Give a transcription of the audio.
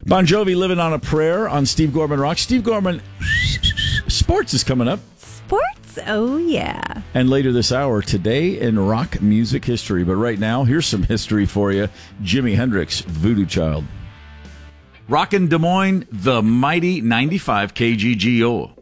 Bon Jovi, Living on a Prayer on Steve Gorman Rock. Steve Gorman, sports is coming up. Sports? Oh, yeah. And later this hour, today in rock music history. But right now, here's some history for you. Jimi Hendrix, Voodoo Child. Rockin' Des Moines, the mighty 95 KGGO.